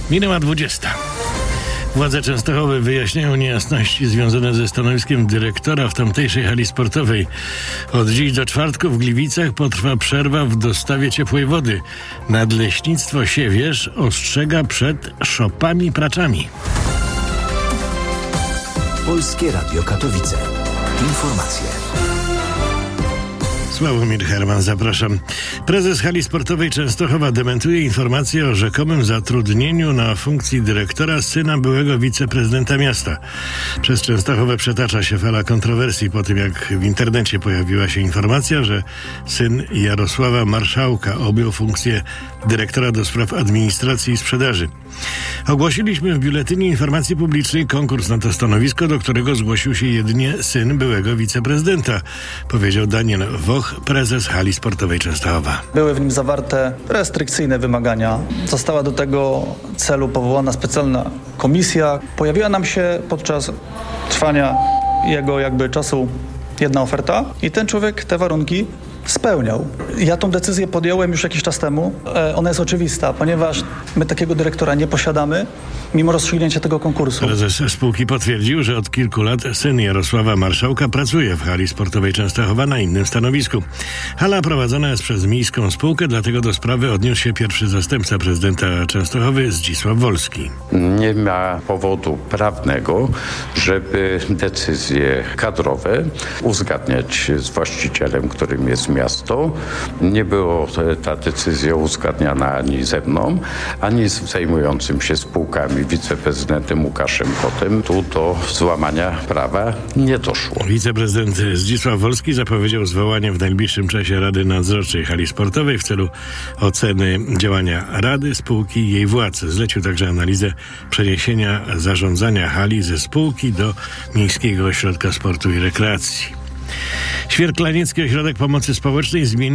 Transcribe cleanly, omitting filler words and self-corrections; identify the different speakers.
Speaker 1: Minęła 20. Władze Częstochowy wyjaśniają niejasności związane ze stanowiskiem dyrektora w tamtejszej hali sportowej. Od dziś do czwartku w Gliwicach potrwa przerwa w dostawie ciepłej wody. Nadleśnictwo Siewierz ostrzega przed szopami praczami.
Speaker 2: Polskie Radio Katowice. Informacje.
Speaker 1: Sławomir Herman, zapraszam. Prezes hali sportowej Częstochowa dementuje informację o rzekomym zatrudnieniu na funkcji dyrektora syna byłego wiceprezydenta miasta. Przez Częstochowę przetacza się fala kontrowersji po tym, jak w internecie pojawiła się informacja, że syn Jarosława Marszałka objął funkcję dyrektora do spraw administracji i sprzedaży. Ogłosiliśmy w Biuletynie Informacji Publicznej konkurs na to stanowisko, do którego zgłosił się jedynie syn byłego wiceprezydenta, powiedział Daniel Woch, prezes hali sportowej Częstochowa.
Speaker 3: Były w nim zawarte restrykcyjne wymagania. Została do tego celu powołana specjalna komisja. Pojawiła nam się podczas trwania jego czasu jedna oferta i ten człowiek te warunki spełniał. Ja tą decyzję podjąłem już jakiś czas temu. Ona jest oczywista, ponieważ my takiego dyrektora nie posiadamy, mimo rozstrzygnięcia tego konkursu.
Speaker 1: Prezes spółki potwierdził, że od kilku lat syn Jarosława Marszałka pracuje w hali sportowej Częstochowa na innym stanowisku. Hala prowadzona jest przez miejską spółkę, dlatego do sprawy odniósł się pierwszy zastępca prezydenta Częstochowy Zdzisław Wolski.
Speaker 4: Nie ma powodu prawnego, żeby decyzje kadrowe uzgadniać z właścicielem, którym jest miasto. Nie było ta decyzja uzgadniana ani ze mną, ani z zajmującym się spółkami wiceprezydentem Łukaszem Kotem. Tu do złamania prawa nie doszło.
Speaker 1: Wiceprezydent Zdzisław Wolski zapowiedział zwołanie w najbliższym czasie Rady Nadzorczej hali sportowej w celu oceny działania Rady, spółki i jej władz. Zlecił także analizę przeniesienia zarządzania hali ze spółki do Miejskiego Ośrodka Sportu i Rekreacji. Świerklaniecki Ośrodek Pomocy Społecznej zmieni